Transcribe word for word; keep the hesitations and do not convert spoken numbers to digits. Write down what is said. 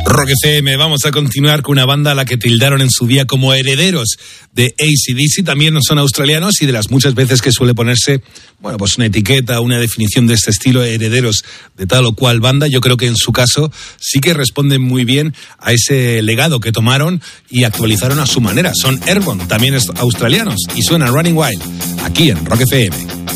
Rock F M, vamos a continuar con una banda a la que tildaron en su día como herederos de A C D C. También son australianos y de las muchas veces que suele ponerse, bueno, pues una etiqueta, una definición de este estilo, herederos de tal o cual banda. Yo creo que en su caso sí que responden muy bien a ese legado que tomaron y actualizaron a su manera. Son Airborne, también australianos, y suena Running Wild aquí en Rock F M.